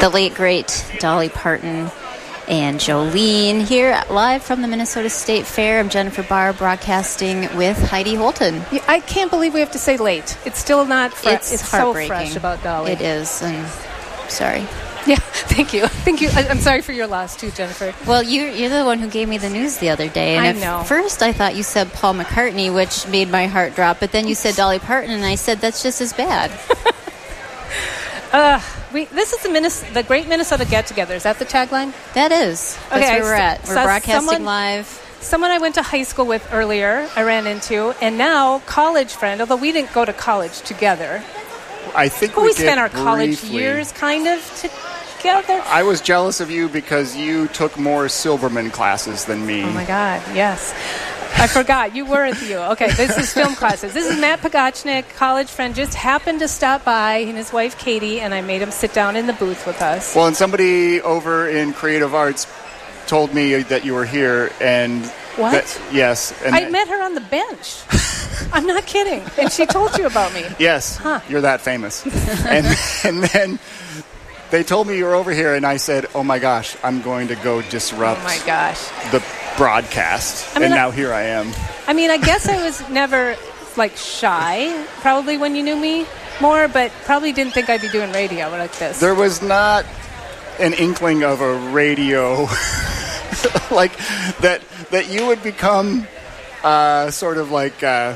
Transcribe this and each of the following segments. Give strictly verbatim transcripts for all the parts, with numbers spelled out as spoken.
The late, great Dolly Parton and Jolene here live from the Minnesota State Fair. I'm Jennifer Barr, broadcasting with Heidi Holton. Yeah, I can't believe we have to say late. It's still not fresh. It's, it's so fresh about Dolly. It is, and sorry. Yeah, thank you. Thank you. I, I'm sorry for your loss, too, Jennifer. Well, you, you're the one who gave me the news the other day. And I at know. first I thought you said Paul McCartney, which made my heart drop. But then you said Dolly Parton, and I said that's just as bad. uh, we, this is the, Minnes- the Great Minnesota Get-Together. Is that the tagline? That is. That's okay, where we're at. We're broadcasting someone, live. Someone I went to high school with earlier, I ran into, and now college friend, although we didn't go to college together. I think we, we spent our briefly. college years kind of together. I was jealous of you because you took more Silverman classes than me. Oh, my God, yes. I forgot. You were with you. Okay, this is film classes. This is Matt Pogachnik, college friend, just happened to stop by, and his wife, Katie, and I made him sit down in the booth with us. Well, and somebody over in Creative Arts told me that you were here, and... What? That, yes. And I met her on the bench. I'm not kidding. And she told you about me. Yes. Huh. You're that famous. and, and then they told me you were over here, and I said, oh, my gosh, I'm going to go disrupt oh my gosh. the broadcast. I mean, and I, now here I am. I mean, I guess I was never, like, shy, probably when you knew me more, but probably didn't think I'd be doing radio like this. There was not an inkling of a radio... like that that you would become uh, sort of like uh,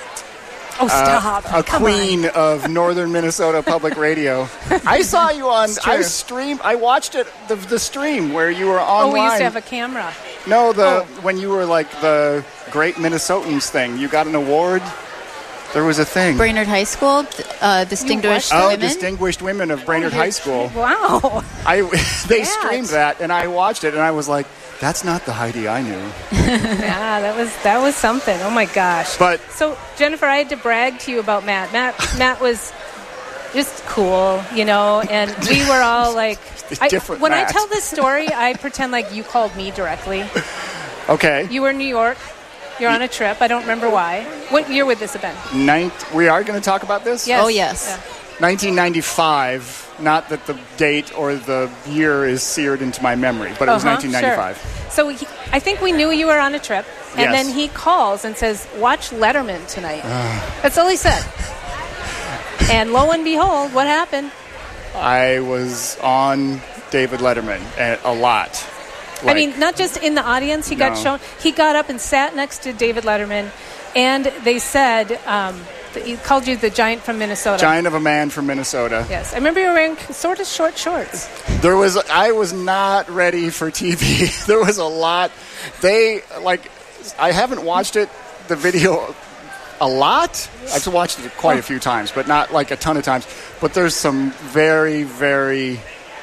oh stop uh, a Come queen on. of Northern Minnesota Public Radio. I saw you on I streamed I watched it the, the stream where you were online. Oh, we used to have a camera. No, the oh. when you were like the Great Minnesotans thing. You got an award. There was a thing. Brainerd High School, uh, distinguished oh, women. distinguished women of Brainerd oh, High School. Wow. I they that. streamed that, and I watched it, and I was like, "That's not the Heidi I knew." Yeah, that was that was something. Oh my gosh. But so Jennifer, I had to brag to you about Matt. Matt Matt was just cool, you know, and we were all like, I, different. when Matt. I tell this story, I pretend like you called me directly. Okay. You were in New York. You're on a trip. I don't remember why. What year would this have been? Ninth, we are going to talk about this? Yes. Oh, yes. Yeah. nineteen ninety-five. Not that the date or the year is seared into my memory, but it was uh-huh, nineteen ninety-five. Sure. So he, I think we knew you were on a trip, and yes. then he calls and says, watch Letterman tonight. That's all he said. And lo and behold, what happened? I was on David Letterman a lot. Like, I mean, not just in the audience. He got no. shown. He got up and sat next to David Letterman, and they said um, that he called you the giant from Minnesota. Giant of a man from Minnesota. Yes, I remember you were wearing sort of short shorts. There was. I was not ready for T V. There was a lot. They like. I haven't watched it. The video. A lot? I've watched it quite a few times, but not like a ton of times. But there's some very, very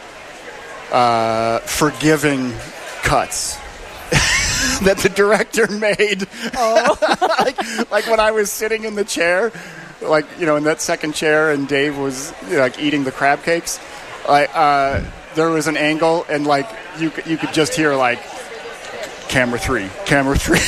uh, forgiving cuts that the director made. Oh. like, like when I was sitting in the chair, like, you know, in that second chair, and Dave was, you know, like eating the crab cakes. Like, uh, there was an angle, and like you you could just hear like camera three, camera three.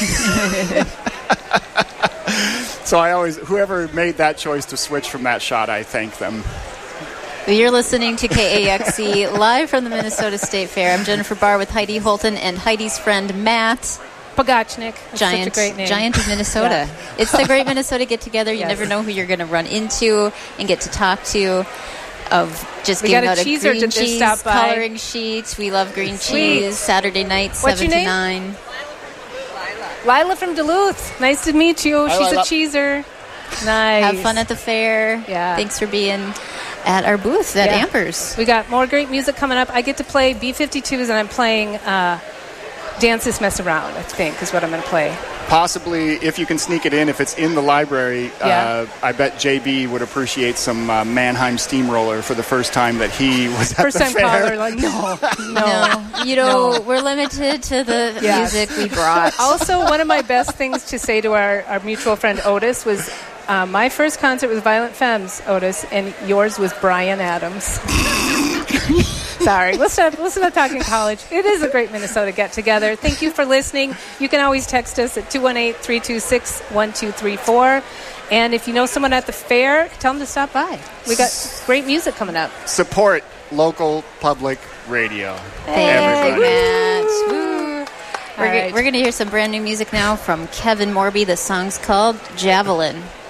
So I always, whoever made that choice to switch from that shot, I thank them. You're listening to K A X E live from the Minnesota State Fair. I'm Jennifer Barr with Heidi Holton and Heidi's friend Matt Pogachnik. That's Giant, such a great name. Giant of Minnesota. Yeah. It's the Great Minnesota Get Together. You yes. never know who you're going to run into and get to talk to. Of just we giving got a out a cheeser green to cheese stop by. coloring sheet. We love green Sweet. cheese. Saturday night, What's seven your to name? nine. Lila. Lila from Duluth. Nice to meet you. Hi, She's Lila. a cheeser. Nice. Have fun at the fair. Yeah. Thanks for being at our booth at Yeah. Ampers. We got more great music coming up. I get to play B fifty-twos, and I'm playing uh, Dance This Mess Around, I think, is what I'm going to play. Possibly, if you can sneak it in, if it's in the library, Yeah. uh, I bet J B would appreciate some uh, Mannheim Steamroller for the first time that he was at First the time fair. caller, like, no, no. No, you know, No. we're limited to the Yes. music we brought. Also, one of my best things to say to our, our mutual friend Otis was, uh, my first concert was Violent Femmes, Otis, and yours was Bryan Adams. Sorry, let's stop, let's stop talking college. It is a great Minnesota get-together. Thank you for listening. You can always text us at two one eight, three two six, one two three four. And if you know someone at the fair, tell them to stop by. We got great music coming up. Support local public radio. Hey, Everybody. Matt. Woo. We're, All right. we're going to hear some brand new music now from Kevin Morby. The song's called Javelin.